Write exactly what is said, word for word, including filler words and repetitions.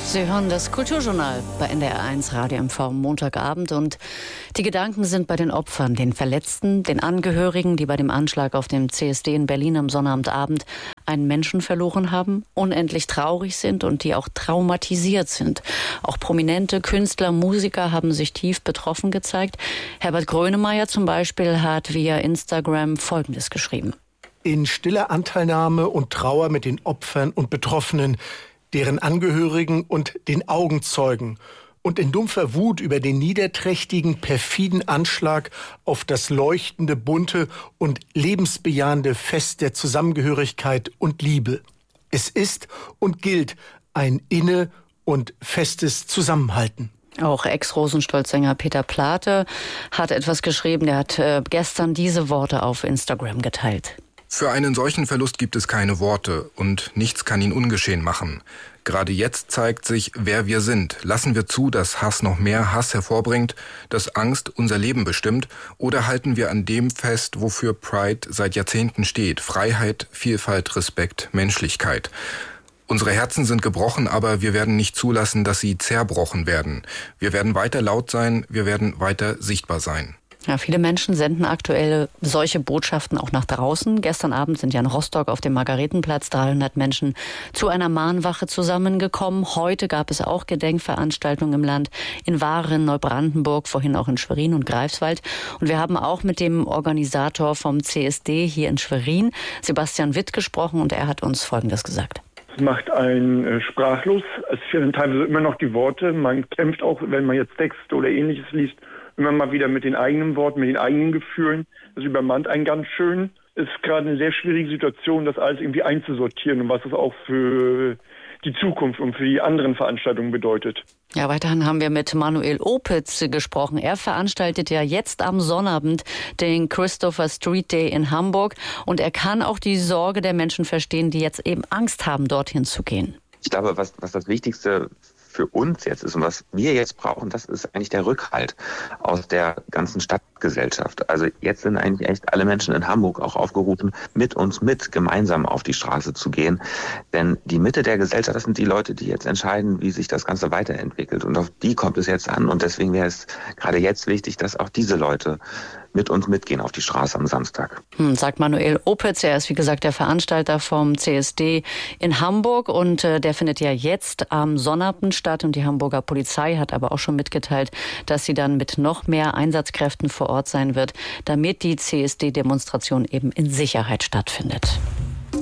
Sie hören das Kulturjournal bei N D R eins Radio M V Montagabend und die Gedanken sind bei den Opfern, den Verletzten, den Angehörigen, die bei dem Anschlag auf dem C S D in Berlin am Sonnabendabend einen Menschen verloren haben, unendlich traurig sind und die auch traumatisiert sind. Auch prominente Künstler, Musiker haben sich tief betroffen gezeigt. Herbert Grönemeyer zum Beispiel hat via Instagram Folgendes geschrieben. In stiller Anteilnahme und Trauer mit den Opfern und Betroffenen, deren Angehörigen und den Augenzeugen und in dumpfer Wut über den niederträchtigen, perfiden Anschlag auf das leuchtende, bunte und lebensbejahende Fest der Zusammengehörigkeit und Liebe. Es ist und gilt ein inne- und festes Zusammenhalten. Auch Ex-Rosenstolz-Sänger Peter Plate hat etwas geschrieben. Der hat äh, gestern diese Worte auf Instagram geteilt. Für einen solchen Verlust gibt es keine Worte und nichts kann ihn ungeschehen machen. Gerade jetzt zeigt sich, wer wir sind. Lassen wir zu, dass Hass noch mehr Hass hervorbringt, dass Angst unser Leben bestimmt, oder halten wir an dem fest, wofür Pride seit Jahrzehnten steht: Freiheit, Vielfalt, Respekt, Menschlichkeit. Unsere Herzen sind gebrochen, aber wir werden nicht zulassen, dass sie zerbrochen werden. Wir werden weiter laut sein, wir werden weiter sichtbar sein. Ja, viele Menschen senden aktuell solche Botschaften auch nach draußen. Gestern Abend sind ja in Rostock auf dem Margaretenplatz dreihundert Menschen zu einer Mahnwache zusammengekommen. Heute gab es auch Gedenkveranstaltungen im Land, in Waren, Neubrandenburg, vorhin auch in Schwerin und Greifswald. Und wir haben auch mit dem Organisator vom C S D hier in Schwerin, Sebastian Witt, gesprochen und er hat uns Folgendes gesagt. Es macht einen äh, sprachlos. Es fehlen teilweise immer noch die Worte. Man kämpft auch, wenn man jetzt Texte oder Ähnliches liest, immer mal wieder mit den eigenen Worten, mit den eigenen Gefühlen. Das übermannt einen ganz schön. Es ist gerade eine sehr schwierige Situation, das alles irgendwie einzusortieren und was das auch für die Zukunft und für die anderen Veranstaltungen bedeutet. Ja, weiterhin haben wir mit Manuel Opitz gesprochen. Er veranstaltet ja jetzt am Sonnabend den Christopher Street Day in Hamburg und er kann auch die Sorge der Menschen verstehen, die jetzt eben Angst haben, dorthin zu gehen. Ich glaube, was, was das Wichtigste für uns jetzt ist und was wir jetzt brauchen, das ist eigentlich der Rückhalt aus der ganzen Stadtgesellschaft. Also jetzt sind eigentlich echt alle Menschen in Hamburg auch aufgerufen, mit uns mit gemeinsam auf die Straße zu gehen. Denn die Mitte der Gesellschaft, das sind die Leute, die jetzt entscheiden, wie sich das Ganze weiterentwickelt. Und auf die kommt es jetzt an. Und deswegen wäre es gerade jetzt wichtig, dass auch diese Leute mit uns mitgehen auf die Straße am Samstag. Hm, sagt Manuel Opitz. Er ist, wie gesagt, der Veranstalter vom C S D in Hamburg und äh, der findet ja jetzt am Sonnabend statt und die Hamburger Polizei hat aber auch schon mitgeteilt, dass sie dann mit noch mehr Einsatzkräften vor Ort sein wird, damit die C S D-Demonstration eben in Sicherheit stattfindet.